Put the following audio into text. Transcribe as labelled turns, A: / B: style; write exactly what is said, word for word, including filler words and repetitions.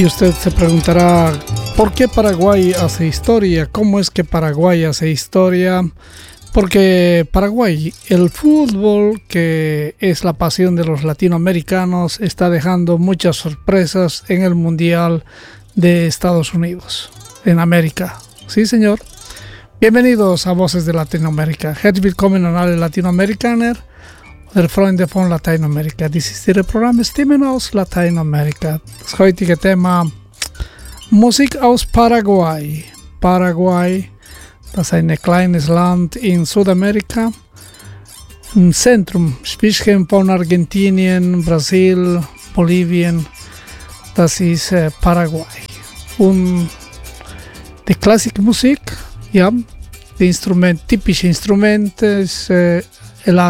A: Y usted se preguntará, ¿por qué Paraguay hace historia? ¿Cómo es que Paraguay hace historia? Porque Paraguay, el fútbol, que es la pasión de los latinoamericanos, está dejando muchas sorpresas en el Mundial de Estados Unidos, en América. Sí, señor. Bienvenidos a Voces de Latinoamérica. Herzlich willkommen an alle Latinoamerikaner oder Freunde von Lateinamerika. Dies ist Ihre Programm Stimmen aus Lateinamerika. Das heutige Thema Musik aus Paraguay. Paraguay, das ist ein kleines Land in Südamerika. Im Zentrum, Spielchen von Argentinien, Brasil, Bolivien. Das ist äh, Paraguay. Und die Klassikmusik, ja, die Instrument, typische Instrumente ist äh, el